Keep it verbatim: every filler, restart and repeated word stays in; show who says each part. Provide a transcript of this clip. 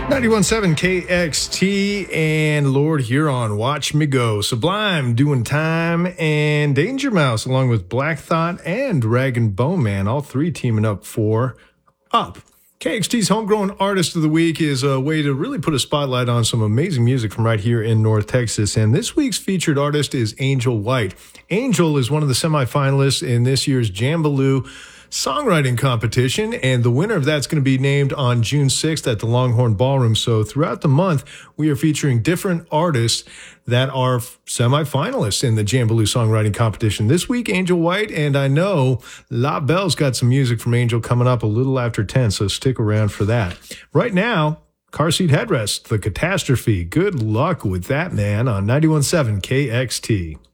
Speaker 1: ninety-one point seven K X T and Lord Huron, Watch Me Go. Sublime doing Time, and Danger Mouse along with Black Thought and Rag and Bone Man, all three teaming up for Up. K X T's Homegrown Artist of the Week is a way to really put a spotlight on some amazing music from right here in North Texas. And this week's featured artist is Angel White. Angel is one of the semifinalists in this year's Jambaloo songwriting competition, and the winner of that's going to be named on June sixth at the Longhorn Ballroom. So throughout the month, we are featuring different artists that are semifinalists in the Jambaloo songwriting competition. This week, Angel White, and I know La Belle's got some music from Angel coming up a little after ten, so stick around for that. Right now, Car Seat Headrest, The Catastrophe. Good luck with that, man, on ninety-one point seven K X T.